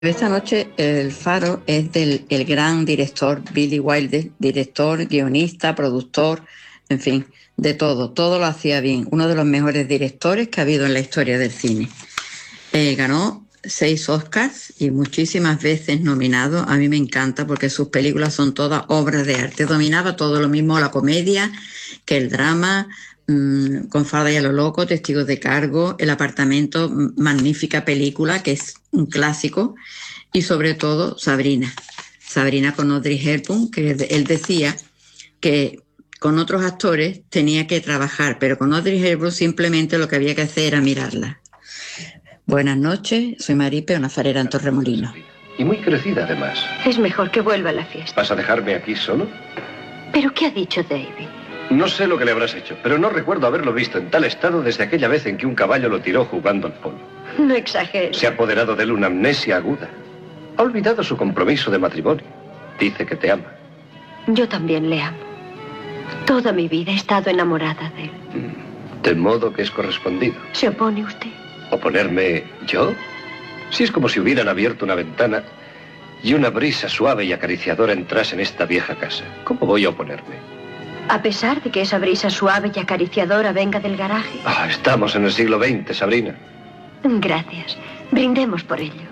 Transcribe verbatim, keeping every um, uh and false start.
Esta noche El Faro es del el gran director Billy Wilder, director, guionista, productor, en fin, de todo, todo lo hacía bien, uno de los mejores directores que ha habido en la historia del cine. Eh, ganó seis Oscars y muchísimas veces nominado. A mí me encanta porque sus películas son todas obras de arte. Dominaba todo, lo mismo la comedia que el drama, mmm, con Farda y a lo loco, Testigos de cargo, El apartamento, magnífica película que es un clásico, y sobre todo Sabrina. Sabrina con Audrey Hepburn, que él decía que con otros actores tenía que trabajar, pero con Audrey Hepburn simplemente lo que había que hacer era mirarla. Buenas noches, soy Maripe, una farera en Torremolinos. Y muy crecida, además. Es mejor que vuelva a la fiesta. ¿Vas a dejarme aquí solo? ¿Pero qué ha dicho David? No sé lo que le habrás hecho, pero no recuerdo haberlo visto en tal estado desde aquella vez en que un caballo lo tiró jugando al polo. No exageres. Se ha apoderado de él una amnesia aguda. Ha olvidado su compromiso de matrimonio. Dice que te ama. Yo también le amo. Toda mi vida he estado enamorada de él. De modo que es correspondido. ¿Se opone usted? ¿Oponerme yo? Si es como si hubieran abierto una ventana y una brisa suave y acariciadora entrase en esta vieja casa. ¿Cómo voy a oponerme? A pesar de que esa brisa suave y acariciadora venga del garaje. Ah, estamos en el siglo veinte, Sabrina. Gracias. Brindemos por ello.